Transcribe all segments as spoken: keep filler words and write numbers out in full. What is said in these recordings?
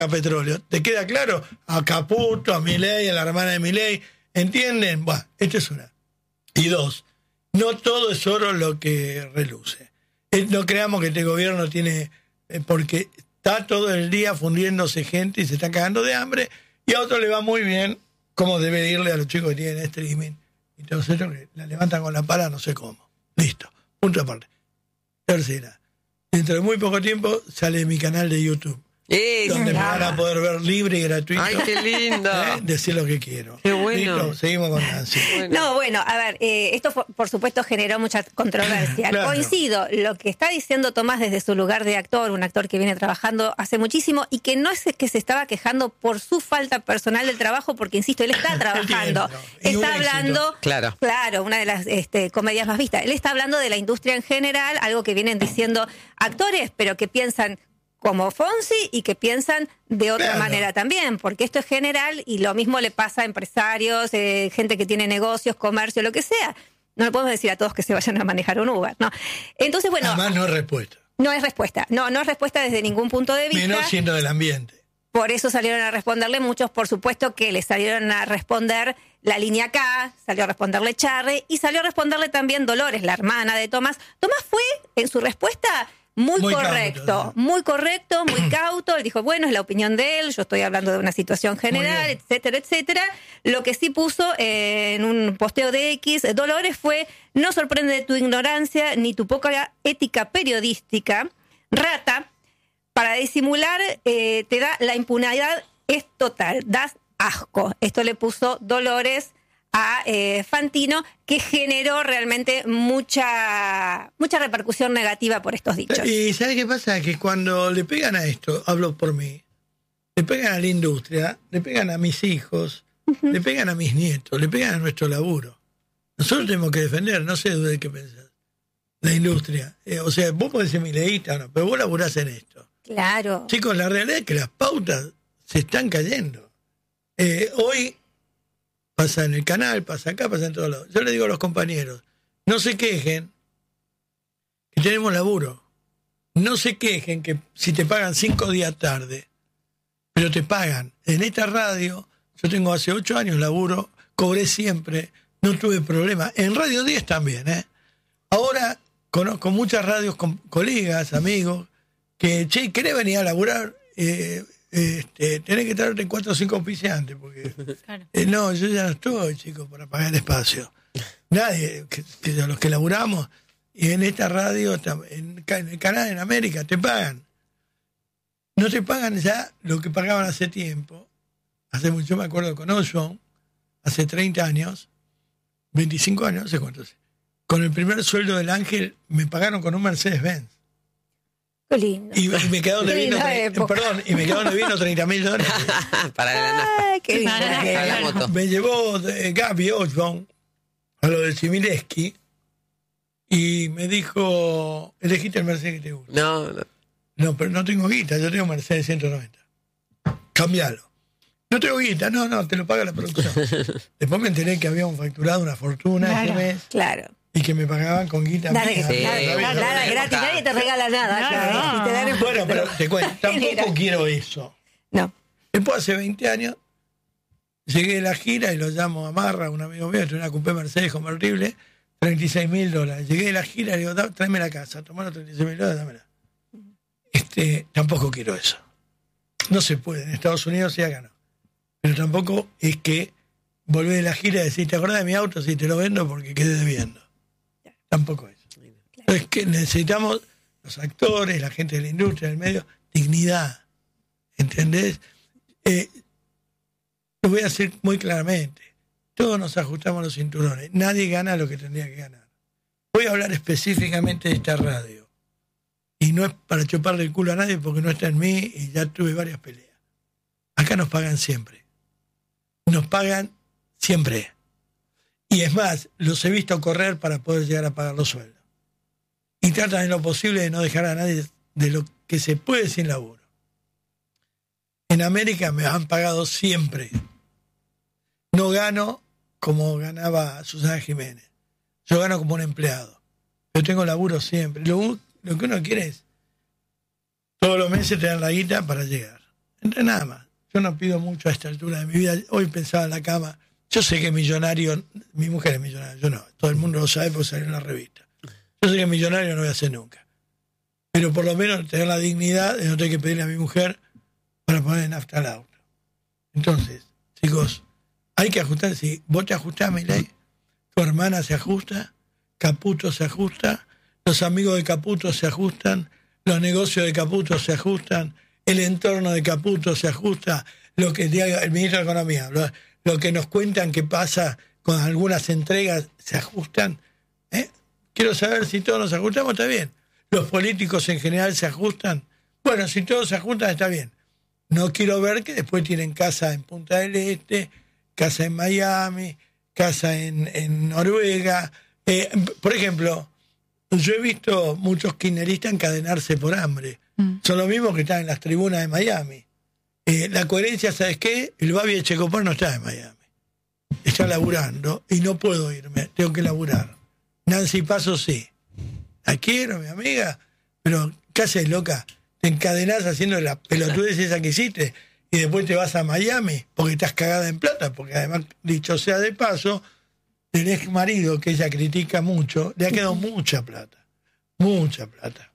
a petróleo. ¿Te queda claro? A Caputo, a Milei, a la hermana de Milei. ¿Entienden? Bueno, esto es una. Y dos, no todo es oro lo que reluce. Eh, No creamos que este gobierno tiene... eh, porque está todo el día fundiéndose gente y se está cagando de hambre, y a otro le va muy bien, como debe irle a los chicos que tienen streaming. Y todos ellos que la levantan con la pala, no sé cómo. Listo. Punto aparte. Tercera. Dentro de muy poco tiempo sale mi canal de YouTube. Es, Donde me ah. van a poder ver libre y gratuito. Ay, qué lindo. ¿Eh? Decir lo que quiero. Qué bueno. Listo, seguimos con Nancy. Bueno. No, bueno, a ver, eh, esto fue- por supuesto generó mucha controversia. Claro. Coincido, lo que está diciendo Tomás desde su lugar de actor, un actor que viene trabajando hace muchísimo y que no es que se estaba quejando por su falta personal del trabajo, porque insisto, él está trabajando, Entiendo. Y un está éxito. hablando, Claro. claro, una de las este, comedias más vistas. Él está hablando de la industria en general, algo que vienen diciendo actores, pero que piensan como Fonsi y que piensan de otra Claro. manera también, porque esto es general y lo mismo le pasa a empresarios, eh, gente que tiene negocios, comercio, lo que sea. No le podemos decir a todos que se vayan a manejar un Uber, ¿no? Entonces, bueno, Además no es respuesta. no es respuesta. No, no es respuesta desde ningún punto de vista. Menos siendo del ambiente. Por eso salieron a responderle muchos, por supuesto que le salieron a responder la línea K, salió a responderle Charre y salió a responderle también Dolores, la hermana de Tomás. Tomás fue, en su respuesta, muy, Muy correcto, cauto, ¿no? muy correcto, muy cauto. Él dijo, bueno, es la opinión de él, yo estoy hablando de una situación general, bien. etcétera, etcétera. Lo que sí puso eh, en un posteo de X, Dolores, fue, no sorprende tu ignorancia ni tu poca ética periodística, rata. Para disimular, eh, te da la impunidad es total, das asco. Esto le puso Dolores a eh, Fantino, que generó realmente mucha mucha repercusión negativa por estos dichos. Y ¿sabes qué pasa? Que cuando le pegan a esto, hablo por mí, le pegan a la industria, le pegan a mis hijos, le pegan a mis nietos, le pegan a nuestro laburo. Nosotros tenemos que defender, no sé de qué pensás, la industria. Eh, o sea, vos podés ser mileísta o no, pero vos laburás en esto. Claro. Chicos, la realidad es que las pautas se están cayendo. Eh, hoy pasa en el canal, pasa acá, pasa en todos lados. Yo le digo a los compañeros, no se quejen que tenemos laburo. No se quejen que si te pagan cinco días tarde, pero te pagan. En esta radio, yo tengo hace ocho años laburo, cobré siempre, no tuve problema. En Radio diez también, ¿eh? Ahora conozco muchas radios con colegas, amigos, que, che, ¿querés venir a laburar? Eh, este, tenés que traerte cuatro o cinco auspiciantes, porque Claro. eh, no, yo ya no estoy, chicos, para pagar el espacio. Nadie, que, que los que laburamos, y en esta radio, en, en el canal en América, te pagan. No te pagan ya lo que pagaban hace tiempo. Hace mucho, yo me acuerdo con Osborne, hace treinta años, veinticinco años, no sé cuántos. Con el primer sueldo del Ángel me pagaron con un Mercedes-Benz. Qué lindo. Y, y me quedaron Qué debiendo, linda tre- época. perdón, y me quedaron debiendo treinta mil dólares. Para la nafta. Ay, qué lindo. Para- Para la moto. Me llevó eh, Gaby Osborne a lo de Chimileski y me dijo, elegiste el Mercedes que te gusta. No, no. No, pero no tengo guita, yo tengo Mercedes ciento noventa. Cambialo. No tengo guita, no, no, te lo paga la producción. Después me enteré que habíamos facturado una fortuna ese Claro. mes Claro. y que me pagaban con guita Nada, mía. Sí, nada, bueno, nada, nada bueno, gratis, bueno. nadie te regala nada. No, claro. no. Si te dan un Bueno, pero poquito. te cuento, tampoco Genera. quiero eso. No. Después, hace veinte años, llegué de la gira y lo llamo a Marra, un amigo mío, tiene una coupé Mercedes convertible, treinta y seis mil dólares. Llegué de la gira y le digo, "Da- tráeme la casa, tomá los treinta y seis mil dólares, dámela". Este, tampoco quiero eso. No se puede, en Estados Unidos se haga, no. Pero tampoco es que volver de la gira y decir, ¿te acordás de mi auto? Sí, te lo vendo porque quedé debiendo. Tampoco es. Es que necesitamos, los actores, la gente de la industria, del medio, dignidad. ¿Entendés? Eh, lo voy a decir muy claramente. Todos nos ajustamos los cinturones. Nadie gana lo que tendría que ganar. Voy a hablar específicamente de esta radio. Y no es para chuparle el culo a nadie porque no está en mí y ya tuve varias peleas. Acá nos pagan siempre. Nos pagan siempre. Y es más, los he visto correr para poder llegar a pagar los sueldos. Y tratan en lo posible de no dejar a nadie de lo que se puede sin laburo. En América me han pagado siempre. No gano como ganaba Susana Jiménez. Yo gano como un empleado. Yo tengo laburo siempre. Lo, lo que uno quiere es todos los meses te dan la guita para llegar. Entre nada más. Yo no pido mucho a esta altura de mi vida. Hoy pensaba en la cama. Yo sé que millonario, mi mujer es millonaria, yo no. Todo el mundo lo sabe porque salió en la revista. Yo sé que millonario no voy a ser nunca. Pero por lo menos tener la dignidad de no tener que pedirle a mi mujer para poner nafta al auto. Entonces, chicos, hay que ajustar. Si vos te ajustás, Milei, tu hermana se ajusta, Caputo se ajusta, los amigos de Caputo se ajustan, los negocios de Caputo se ajustan, el entorno de Caputo se ajusta, lo que diga el ministro de Economía, lo, lo que nos cuentan que pasa con algunas entregas se ajustan. ¿eh? Quiero saber si todos nos ajustamos, está bien. Los políticos en general se ajustan. Bueno, si todos se ajustan, está bien. No quiero ver que después tienen casa en Punta del Este, casa en Miami, casa en, en Noruega. Eh, por ejemplo, yo he visto muchos kirchneristas encadenarse por hambre. Mm. Son los mismos que están en las tribunas de Miami. Eh, la coherencia, ¿sabes qué? El Babi de Checopar no está en Miami. Está laburando y no puedo irme, tengo que laburar. Nancy Paso sí. La quiero, mi amiga, pero ¿qué haces, loca? Te encadenás haciendo la pelotudez esa que hiciste y después te vas a Miami porque estás cagada en plata, porque además, dicho sea de paso, el ex marido que ella critica mucho, le ha quedado mucha plata, mucha plata.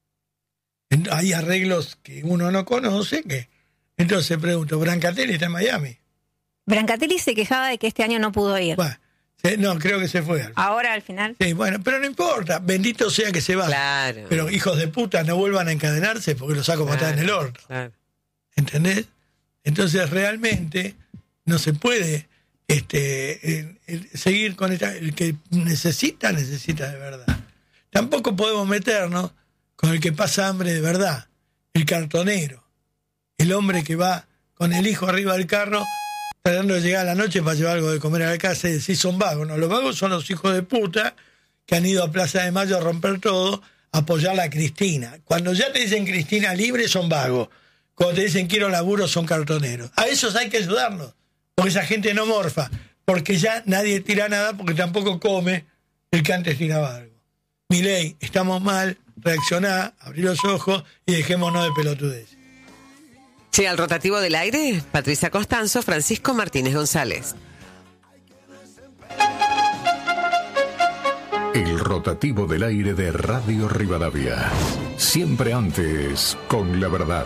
Hay arreglos que uno no conoce, que entonces pregunto, ¿Brancatelli está en Miami? Brancatelli se quejaba de que este año no pudo ir. Bueno, no, creo que se fue. Al Ahora, al final. Sí, bueno, pero no importa, bendito sea que se va. Claro. Pero hijos de puta, no vuelvan a encadenarse porque los saco claro, matar en el orto. Claro. ¿Entendés? Entonces realmente no se puede este, el, el, seguir con esta. El que necesita, necesita de verdad. Tampoco podemos meternos con el que pasa hambre de verdad, el cartonero, el hombre que va con el hijo arriba del carro tratando de llegar a la noche para llevar algo de comer a la casa y decir son vagos. No, los vagos son los hijos de puta que han ido a Plaza de Mayo a romper todo, a apoyar a Cristina. Cuando ya te dicen Cristina libre, son vagos. Cuando te dicen quiero laburo, son cartoneros. A esos hay que ayudarlos, porque esa gente no morfa, porque ya nadie tira nada, porque tampoco come el que antes tiraba algo. Milei, estamos mal, reaccioná, abrí los ojos y dejémonos de pelotudez. Llega al rotativo del aire, Patricia Costanzo, Francisco Martínez González. El rotativo del aire de Radio Rivadavia. Siempre antes, con la verdad.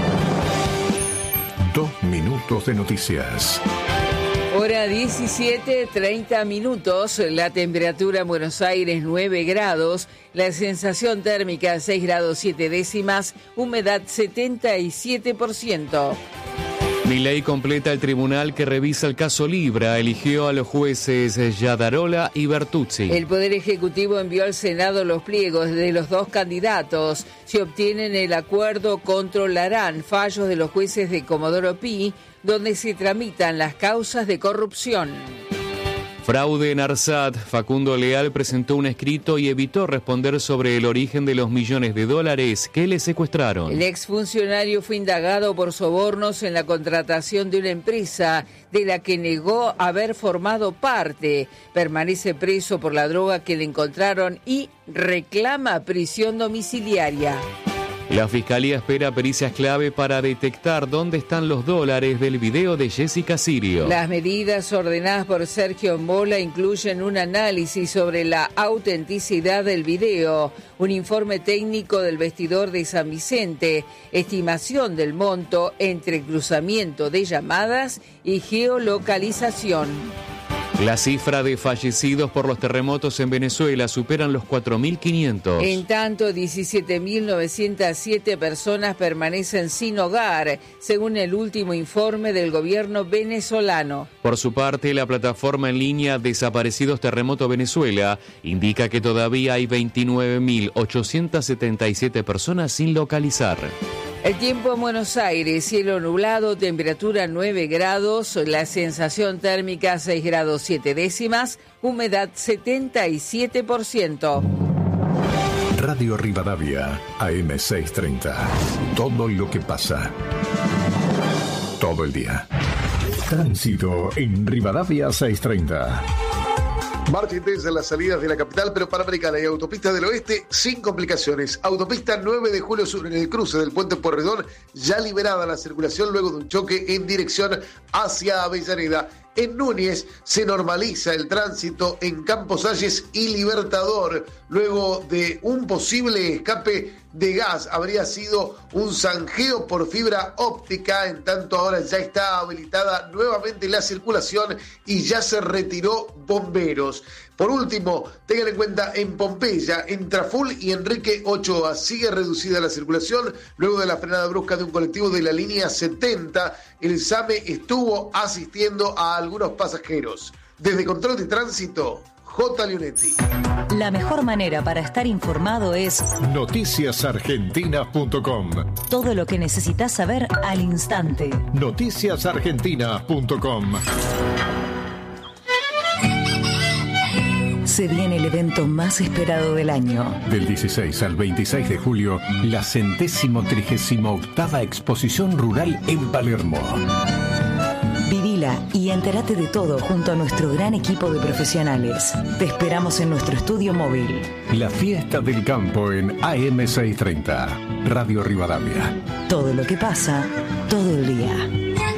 Dos minutos de noticias. Hora diecisiete, treinta minutos, la temperatura en Buenos Aires nueve grados, la sensación térmica seis grados siete décimas, humedad setenta y siete por ciento. Milei completa el tribunal que revisa el caso Libra, eligió a los jueces Yadarola y Bertuzzi. El Poder Ejecutivo envió al Senado los pliegos de los dos candidatos. Si obtienen el acuerdo, controlarán fallos de los jueces de Comodoro Pi, donde se tramitan las causas de corrupción. Fraude en ARSAT. Facundo Leal presentó un escrito y evitó responder sobre el origen de los millones de dólares que le secuestraron. El exfuncionario fue indagado por sobornos en la contratación de una empresa de la que negó haber formado parte. Permanece preso por la droga que le encontraron y reclama prisión domiciliaria. La Fiscalía espera pericias clave para detectar dónde están los dólares del video de Jessica Sirio. Las medidas ordenadas por Sergio Mola incluyen un análisis sobre la autenticidad del video, un informe técnico del vestidor de San Vicente, estimación del monto entre cruzamiento de llamadas y geolocalización. La cifra de fallecidos por los terremotos en Venezuela superan los cuatro mil quinientos. En tanto, diecisiete mil novecientas siete personas permanecen sin hogar, según el último informe del gobierno venezolano. Por su parte, la plataforma en línea Desaparecidos Terremoto Venezuela indica que todavía hay veintinueve mil ochocientas setenta y siete personas sin localizar. El tiempo en Buenos Aires, cielo nublado, temperatura nueve grados, la sensación térmica seis grados siete décimas, humedad setenta y siete por ciento. Radio Rivadavia, A M seiscientos treinta. Todo lo que pasa. Todo el día. Tránsito en Rivadavia seiscientos treinta. Marcha intensa en las salidas de la capital, pero Panamericana y Autopista del Oeste sin complicaciones. Autopista nueve de julio sur en el cruce del Puente Pueyrredón, ya liberada la circulación luego de un choque en dirección hacia Avellaneda. En Núñez se normaliza el tránsito en Campos Salles y Libertador, luego de un posible escape de gas. Habría sido un zanjeo por fibra óptica, en tanto ahora ya está habilitada nuevamente la circulación y ya se retiró bomberos. Por último, tengan en cuenta en Pompeya, en Traful y Enrique Ochoa sigue reducida la circulación luego de la frenada brusca de un colectivo de la línea setenta. El SAME estuvo asistiendo a algunos pasajeros. Desde Control de Tránsito, J. Leonetti. La mejor manera para estar informado es noticias argentinas punto com. Todo lo que necesitas saber al instante. noticias argentinas punto com. Se viene el evento más esperado del año. Del dieciséis al veintiséis de julio, la centésimo trigésimo octava exposición rural en Palermo. Vivila y entérate de todo junto a nuestro gran equipo de profesionales. Te esperamos en nuestro estudio móvil. La fiesta del campo en A M seiscientos treinta, Radio Rivadavia. Todo lo que pasa, todo el día.